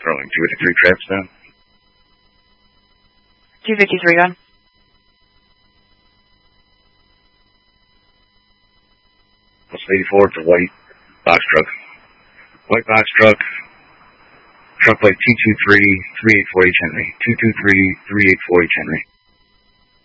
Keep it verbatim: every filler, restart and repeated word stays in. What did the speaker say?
Sterling, two fifty-three Crabstown. two fifty-three, gun. Plus eighty-four, it's a white box truck. White box truck. Truck plate two two three three eight four H Henry. two two three three eight four H Henry.